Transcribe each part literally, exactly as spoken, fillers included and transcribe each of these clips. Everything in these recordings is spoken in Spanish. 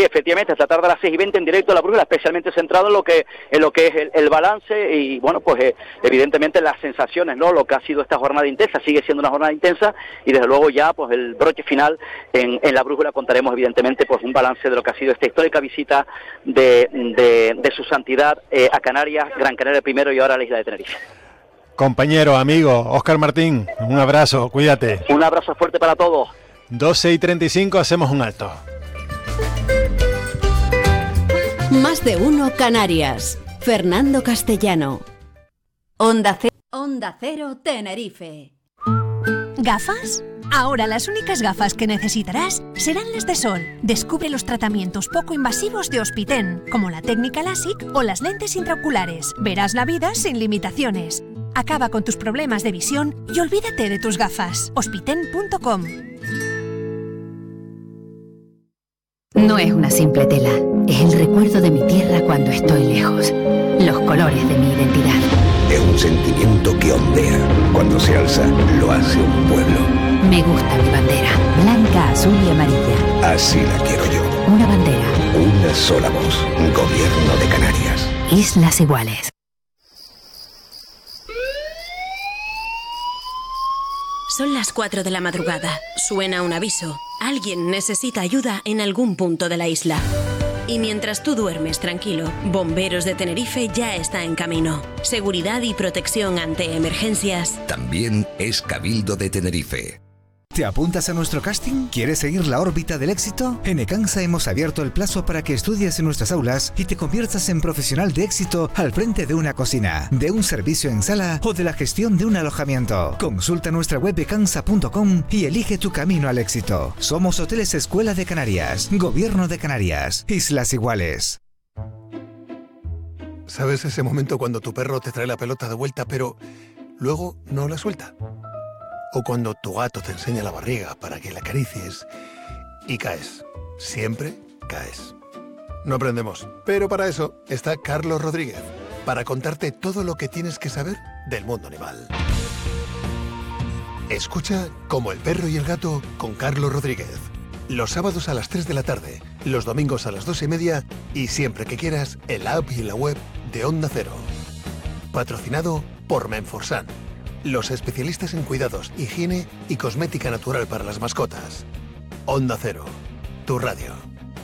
Sí, efectivamente, esta tarde a las seis y veinte en directo a la brújula, especialmente centrado en lo que en lo que es el, el balance y, bueno, pues eh, evidentemente las sensaciones, ¿no? Lo que ha sido esta jornada intensa, sigue siendo una jornada intensa y desde luego ya, pues el broche final en, en la brújula contaremos evidentemente pues un balance de lo que ha sido esta histórica visita de, de, de su santidad eh, a Canarias, Gran Canaria primero y ahora a la isla de Tenerife. Compañero, amigo, Óscar Martín, un abrazo, cuídate. Un abrazo fuerte para todos. doce y treinta y cinco, hacemos un alto. Más de uno Canarias. Fernando Castellano. Onda Cero, Onda Cero Tenerife. ¿Gafas? Ahora las únicas gafas que necesitarás serán las de sol. Descubre los tratamientos poco invasivos de Hospiten, como la técnica LASIK o las lentes intraoculares. Verás la vida sin limitaciones. Acaba con tus problemas de visión y olvídate de tus gafas. Hospiten punto com. No es una simple tela, es el recuerdo de mi tierra cuando estoy lejos. Los colores de mi identidad. Es un sentimiento que ondea. Cuando se alza, lo hace un pueblo. Me gusta mi bandera, blanca, azul y amarilla. Así la quiero yo. Una bandera. Una sola voz. Gobierno de Canarias. Islas Iguales. Son las cuatro de la madrugada. Suena un aviso. Alguien necesita ayuda en algún punto de la isla. Y mientras tú duermes tranquilo, Bomberos de Tenerife ya está en camino. Seguridad y protección ante emergencias. También es Cabildo de Tenerife. ¿Te apuntas a nuestro casting? ¿Quieres seguir la órbita del éxito? En Ecansa hemos abierto el plazo para que estudies en nuestras aulas y te conviertas en profesional de éxito al frente de una cocina, de un servicio en sala o de la gestión de un alojamiento. Consulta nuestra web ecansa punto com y elige tu camino al éxito. Somos Hoteles Escuela de Canarias, Gobierno de Canarias, Islas Iguales. ¿Sabes ese momento cuando tu perro te trae la pelota de vuelta pero luego no la suelta? O cuando tu gato te enseña la barriga para que la acaricies y caes. Siempre caes. No aprendemos, pero para eso está Carlos Rodríguez, para contarte todo lo que tienes que saber del mundo animal. Escucha Como el perro y el gato con Carlos Rodríguez. Los sábados a las tres de la tarde, los domingos a las dos y media y siempre que quieras en la app y en la web de Onda Cero. Patrocinado por Menforsan. Los especialistas en cuidados, higiene y cosmética natural para las mascotas. Onda Cero, tu radio.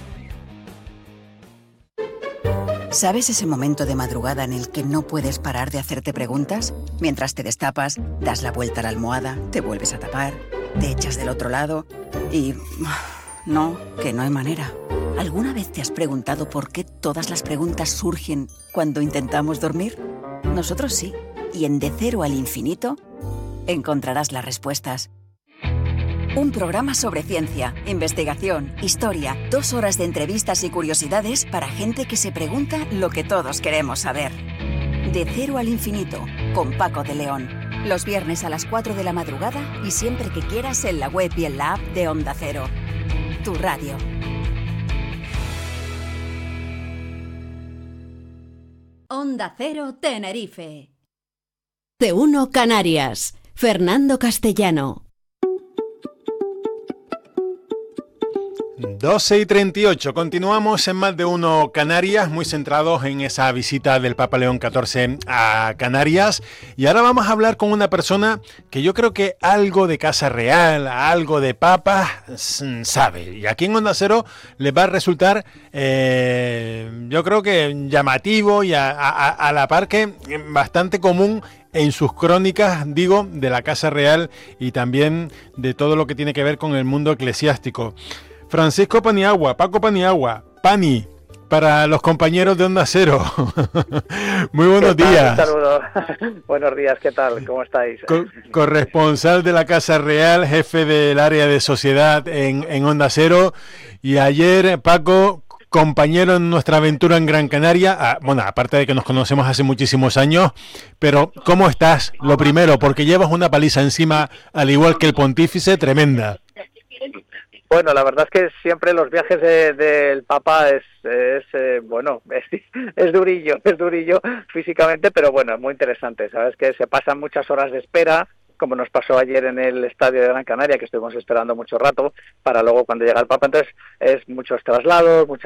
¿Sabes ese momento de madrugada en el que no puedes parar de hacerte preguntas? Mientras te destapas, das la vuelta a la almohada, te vuelves a tapar, te echas del otro lado y... No, que no hay manera. ¿Alguna vez te has preguntado por qué todas las preguntas surgen cuando intentamos dormir? Nosotros sí. Y en De Cero al Infinito encontrarás las respuestas. Un programa sobre ciencia, investigación, historia, dos horas de entrevistas y curiosidades para gente que se pregunta lo que todos queremos saber. De Cero al Infinito, con Paco de León. Los viernes a las cuatro de la madrugada y siempre que quieras en la web y en la app de Onda Cero. Tu radio. Onda Cero Tenerife. T uno Canarias. Fernando Castellano. doce y treinta y ocho, continuamos en Más de Uno Canarias, muy centrados en esa visita del Papa León catorce a Canarias. Y ahora vamos a hablar con una persona que yo creo que algo de Casa Real, algo de Papa, sabe. Y aquí en Onda Cero les va a resultar, eh, yo creo que llamativo y a, a, a la par que bastante común en sus crónicas, digo, de la Casa Real y también de todo lo que tiene que ver con el mundo eclesiástico. Francisco Paniagua, Paco Paniagua, Pani, para los compañeros de Onda Cero. Muy buenos días. Un saludo. Buenos días, ¿qué tal? ¿Cómo estáis? Co- corresponsal de la Casa Real, jefe del área de sociedad en, en Onda Cero. Y ayer, Paco, compañero en nuestra aventura en Gran Canaria. Ah, bueno, aparte de que nos conocemos hace muchísimos años, pero ¿cómo estás? Lo primero, porque llevas una paliza encima, al igual que el pontífice, tremenda. Bueno, la verdad es que siempre los viajes de, del Papa es, es eh, bueno, es, es durillo, es durillo físicamente, pero bueno, es muy interesante, ¿sabes? Que se pasan muchas horas de espera, como nos pasó ayer en el estadio de Gran Canaria, que estuvimos esperando mucho rato, para luego cuando llega el Papa, entonces es muchos traslados, muchas